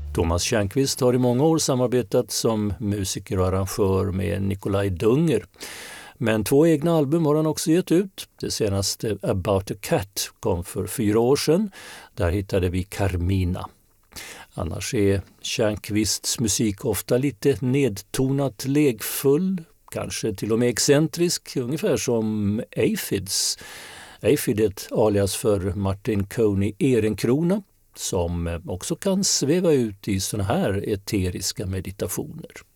Thomas Tjärnqvist har i många år samarbetat som musiker och arrangör med Nikolaj Dunger. Men 2 egna album har han också gett ut. Det senaste About a Cat kom för 4 år sedan. Där hittade vi Carmina. Annars är Tjärnqvists musik ofta lite nedtonat lekfull, kanske till och med excentrisk, ungefär som Aphids. Aphid är ett alias för Martin Coney Ehrenkrona som också kan sväva ut i såna här eteriska meditationer.